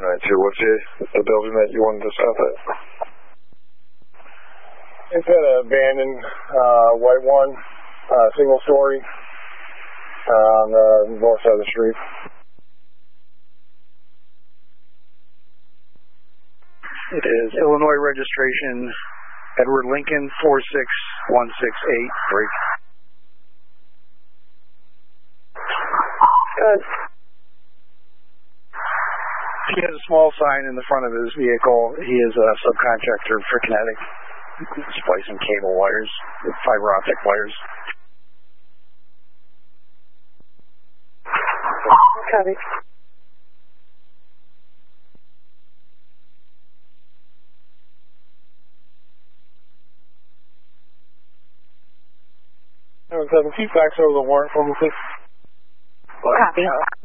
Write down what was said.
What's the building that you wanted to stop at? It's an abandoned white one, single story, on the north side of the street. It is Illinois registration, Edward Lincoln 46168, break. Good. He has a small sign in the front of his vehicle. He is a subcontractor for Kinetic, splicing cable wires, fiber optic wires. Copy. Keep fax over the warrant for me, please. Copy.